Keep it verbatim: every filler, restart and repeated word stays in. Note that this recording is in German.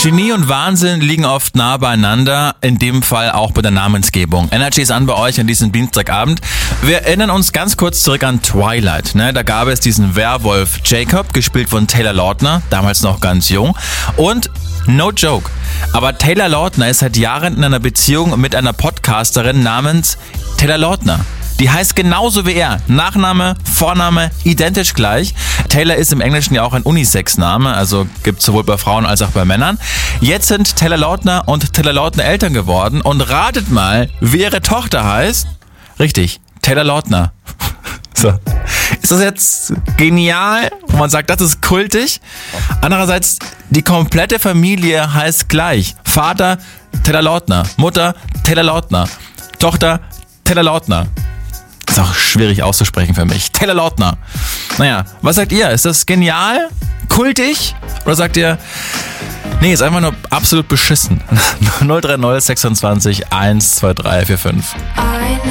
Genie und Wahnsinn liegen oft nah beieinander, in dem Fall auch bei der Namensgebung. Energy ist an bei euch an diesem Dienstagabend. Wir erinnern uns ganz kurz zurück an Twilight. Ne? Da gab es diesen Werwolf Jacob, gespielt von Taylor Lautner, damals noch ganz jung. Und no joke, aber Taylor Lautner ist seit Jahren in einer Beziehung mit einer Podcasterin namens Taylor Lautner. Die heißt genauso wie er. Nachname, Vorname, identisch gleich. Taylor ist im Englischen ja auch ein Unisex-Name, also gibt es sowohl bei Frauen als auch bei Männern. Jetzt sind Taylor Lautner und Taylor Lautner Eltern geworden und ratet mal, wie ihre Tochter heißt. Richtig, Taylor Lautner. So. Ist das jetzt genial? Und man sagt, das ist kultig. Andererseits, die komplette Familie heißt gleich. Vater, Taylor Lautner. Mutter, Taylor Lautner. Tochter, Taylor Lautner. Ist auch schwierig auszusprechen für mich. Taylor Lautner. Naja, was sagt ihr? Ist das genial? Kultig? Oder sagt ihr, nee, ist einfach nur absolut beschissen? null drei null sechsundzwanzig eins zwei drei vier fünf.